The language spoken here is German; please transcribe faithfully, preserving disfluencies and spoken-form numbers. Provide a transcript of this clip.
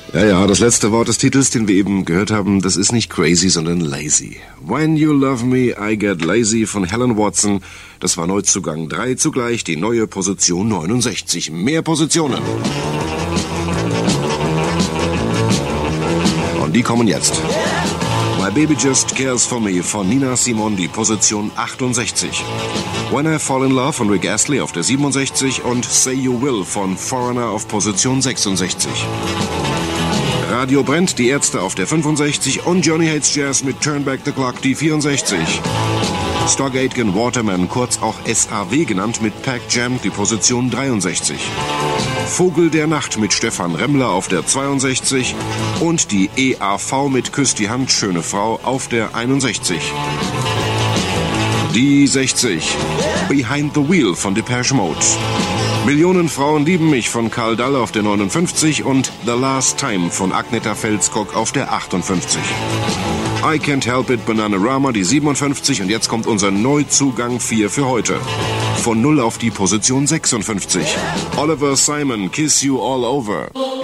Ja, ja, das letzte Wort des Titels, den wir eben gehört haben, das ist nicht crazy, sondern lazy. When You Love Me, I Get Lazy von Helen Watson. Das war Neuzugang drei, zugleich die neue Position neunundsechzig. Mehr Positionen. Und die kommen jetzt. My Baby Just Cares For Me von Nina Simone, die Position achtundsechzig. When I Fall In Love von Rick Astley auf der siebenundsechzig und Say You Will von Foreigner auf Position sechsundsechzig. Radio brennt, die Ärzte auf der fünfundsechzig und Johnny Hates Jazz mit Turn Back the Clock, die vierundsechzig. Stock Aitken Waterman, kurz auch S A W genannt, mit Pack Jam, die Position dreiundsechzig. Vogel der Nacht mit Stefan Remmler auf der zweiundsechzig und die E A V mit Küss die Hand, schöne Frau auf der einundsechzig. Die sechzig. Behind the Wheel von Depeche Mode. Millionen Frauen lieben mich von Karl Dall auf der neunundfünfzig und The Last Time von Agneta Fälskog auf der achtundfünfzig. I Can't Help It Bananarama, die siebenundfünfzig und jetzt kommt unser Neuzugang vier für heute. Von null auf die Position sechsundfünfzig. Oliver Simon, Kiss You All Over.